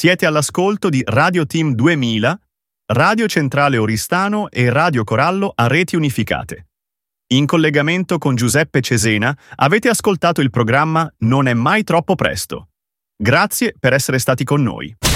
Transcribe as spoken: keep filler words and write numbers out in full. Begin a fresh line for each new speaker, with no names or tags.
Siete all'ascolto di Radio Team duemila, Radio Centrale Oristano e Radio Corallo a reti unificate. In collegamento con Giuseppe Cesena avete ascoltato il programma Non è mai troppo presto. Grazie per essere stati con noi.